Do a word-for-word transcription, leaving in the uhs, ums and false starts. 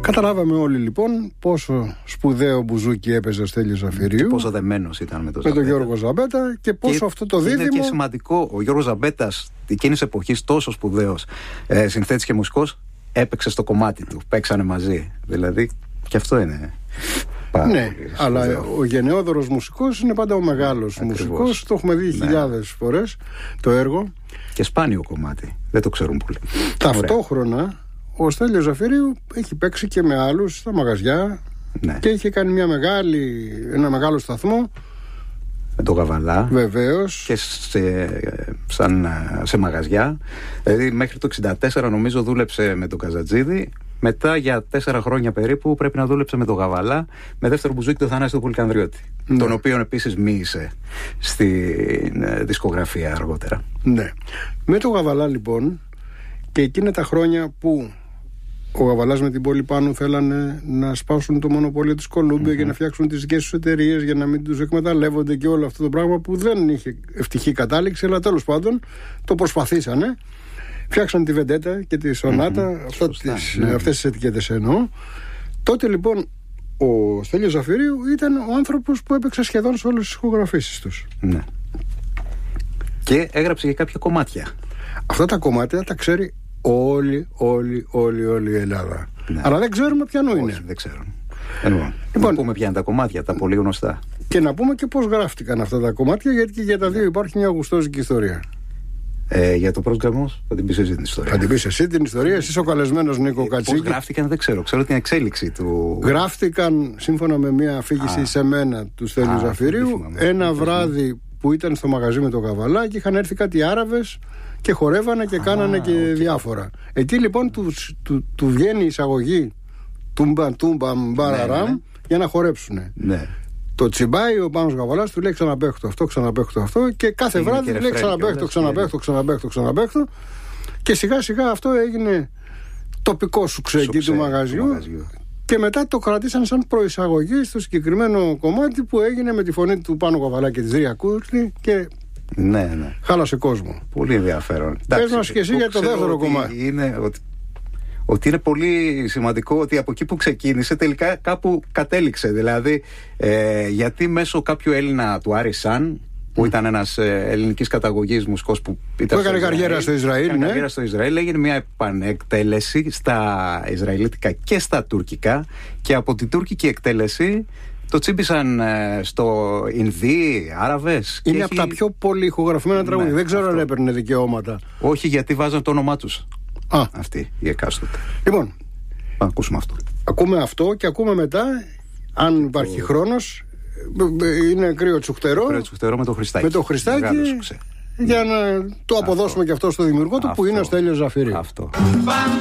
Καταλάβαμε όλοι λοιπόν πόσο σπουδαίο μπουζούκι έπαιζε ο Στέλιος Ζαφυρίου. Και πόσο δεμένος ήταν με τον, με τον Γιώργο Ζαμπέτα και πόσο και αυτό το δίδυμο. Είναι και σημαντικό, ο Γιώργος Ζαμπέτας εκείνης εποχής, τόσο σπουδαίος ε, συνθέτης και μουσικός, έπαιξε στο κομμάτι του. Παίξανε μαζί. Δηλαδή, και αυτό είναι. Ναι, αλλά ο γενναιόδωρος μουσικός είναι πάντα ο μεγάλος μουσικός. Το έχουμε δει ναι. χιλιάδες φορές το έργο. Και σπάνιο κομμάτι. Δεν το ξέρουν πολύ. Ταυτόχρονα, ωραία. Ο Στέλιος Ζαφυρίου έχει παίξει και με άλλους στα μαγαζιά ναι. και είχε κάνει μια μεγάλη, ένα μεγάλο σταθμό. Με το Γαβαλά. Βεβαίως. Και σε, σαν, σε μαγαζιά. Δηλαδή μέχρι το εξήντα τέσσερα νομίζω δούλεψε με τον Καζατζίδη. Μετά για τέσσερα χρόνια περίπου πρέπει να δούλεψε με τον Γαβαλά, με δεύτερο μπουζούκι το Θανάση του Πολυκανδριώτη. Ναι. Τον οποίον επίσης μοίησε στη δισκογραφία αργότερα. Ναι. Με τον Γαβαλά λοιπόν, και εκείνα τα χρόνια που ο Γαβαλάς με την Πόλη Πάνου θέλανε να σπάσουν το μονοπόλιο της Κολούμπια mm-hmm. για να φτιάξουν τις δικές τους εταιρείες, για να μην τους εκμεταλλεύονται και όλο αυτό το πράγμα που δεν είχε ευτυχή κατάληξη, αλλά τέλος πάντων το προσπαθήσανε. Φτιάξαν τη Βεντέτα και τη Σονάτα, mm-hmm. Σωστά, τις, ναι. αυτές τις ετικέτες εννοώ. Τότε λοιπόν ο Στέλιος Ζαφυρίου ήταν ο άνθρωπος που έπαιξε σχεδόν σε όλες τις ηχογραφήσεις τους. Ναι. Και έγραψε και κάποια κομμάτια. Αυτά τα κομμάτια τα ξέρει όλη, όλη, όλη, όλη η Ελλάδα. Ναι. Αλλά δεν ξέρουμε ποιανού είναι. Όχι, δεν ξέρουν. Λοιπόν, λοιπόν, να πούμε ποια είναι τα κομμάτια, τα πολύ γνωστά. Και να πούμε και πώς γράφτηκαν αυτά τα κομμάτια, γιατί και για τα δύο υπάρχει μια γουστόζικη ιστορία. Ε, για το Πρόσγκαμος θα την πεις εσύ την ιστορία. Θα την πεις εσύ την ιστορία, εσύ είσαι ο καλεσμένος Νίκο ε, Κατσίκη. Πώς γράφτηκαν δεν ξέρω, ξέρω την εξέλιξη του. Γράφτηκαν σύμφωνα με μια αφήγηση α, σε μένα του Στέλιου Ζαφυρίου ένα βράδυ που ήταν στο μαγαζί με τον Καβαλά και είχαν έρθει κάτι Άραβες και χορεύανε και α, κάνανε και okay. διάφορα. Εκεί λοιπόν του, του, του βγαίνει η εισαγωγή τούμπα τούμπα μπαραραμ ναι, ναι. για να χορέψουνε. Ναι. Το τσιμπάει ο Πάνος Γαβαλάς, του λέει ξαναπαίχτω αυτό, ξαναπαίχτω αυτό και κάθε είναι βράδυ του λέει ξαναπαίχτω, ξαναπαίχτω, ξαναπαίχω, ξαναπαίχω και σιγά σιγά αυτό έγινε τοπικό σου ξεκί του μαγαζιού, μαγαζιού και μετά το κρατήσαν σαν προεισαγωγή στο συγκεκριμένο κομμάτι που έγινε με τη φωνή του Πάνου Γαβαλά και της Ρία Κούρτη και ναι, ναι. χάλασε κόσμο. Πολύ ενδιαφέρον. Πες μας και εσύ για το δεύτερο κομμάτι. Είναι ότι ότι είναι πολύ σημαντικό ότι από εκεί που ξεκίνησε τελικά κάπου κατέληξε. Δηλαδή, ε, γιατί μέσω κάποιου Έλληνα του Άρη Σαν, που mm. ήταν ένας ε, ελληνικής καταγωγής μουσικός που, που έκανε καριέρα στο Ισραήλ, έκανε ναι. καριέρα στο Ισραήλ, έγινε μια επανεκτέλεση στα Ισραηλίτικα και στα τουρκικά και από την τουρκική εκτέλεση το τσίμπησαν ε, στο Ινδί, Άραβες. Είναι έχει... από τα πιο πολύ ηχογραφημένα τραγούδια. Ναι, δεν ξέρω αυτό. Αν έπαιρνε δικαιώματα. Όχι, γιατί βάζαν το όνομά τους. Α. Αυτή η εκάστοτε. Λοιπόν, να ακούσουμε αυτό. Ακούμε αυτό και ακούμε μετά, αν υπάρχει το... χρόνος, είναι κρύο τσουχτερό. Κρύο τσουχτερό με το Χριστάκι. Με το Χριστάκι. Για να το αποδώσουμε αυτό. Και αυτό στο δημιουργό του, αυτό. Που είναι ο Στέλιος Ζαφυρίου. Αυτό.